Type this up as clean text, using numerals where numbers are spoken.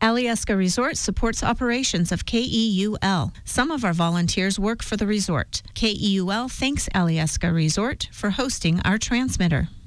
Alyeska Resort supports operations of KEUL. Some of our volunteers work for the resort. KEUL thanks Alyeska Resort for hosting our transmitter.